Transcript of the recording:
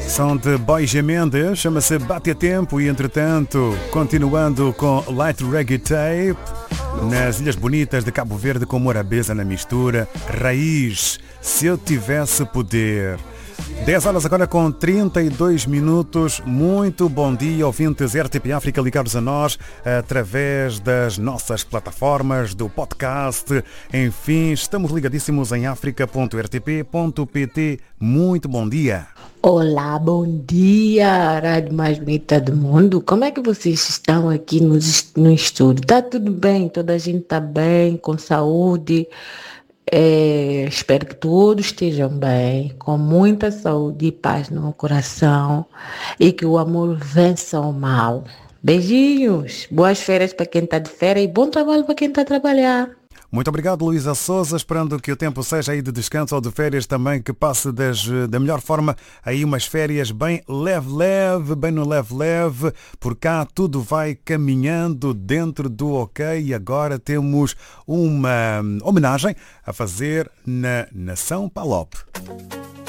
São de Borja Mendes, chama-se Bate a Tempo e, entretanto, continuando com Light Reggae Tape, nas Ilhas Bonitas de Cabo Verde com Morabeza na mistura, Raiz, Se Eu Tivesse Poder. 10 horas agora com 32 minutos. Muito bom dia, ouvintes RTP África ligados a nós através das nossas plataformas, do podcast. Enfim, estamos ligadíssimos em africa.rtp.pt. Muito bom dia. Olá, bom dia, a rádio mais bonita do mundo. Como é que vocês estão aqui no estúdio? Tá tudo bem? Toda a gente tá bem, com saúde? Espero que todos estejam bem, com muita saúde e paz no coração e que o amor vença o mal. Beijinhos, boas férias para quem está de férias e bom trabalho para quem está a trabalhar. Muito obrigado, Luísa Souza, esperando que o tempo seja aí de descanso ou de férias também, que passe da melhor forma aí umas férias bem leve, bem no leve. Por cá tudo vai caminhando dentro do ok e agora temos uma homenagem a fazer na Nação Palop.